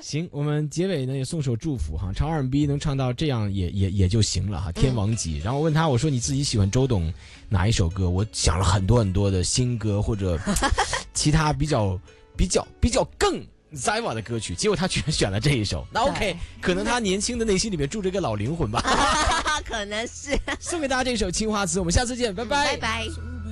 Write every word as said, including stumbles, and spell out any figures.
行，我们结尾呢也送首祝福哈，唱 R and B 能唱到这样也也也就行了哈，天王级。嗯、然后我问他，我说你自己喜欢周董哪一首歌？我想了很多很多的新歌或者其他比较比较比较更 Ziva 的歌曲，结果他居然选了这一首。那 OK， 可能他年轻的内心里面住着一个老灵魂吧， 可能是。 送给大家这首《青花瓷》，我们下次见，拜拜， 拜拜。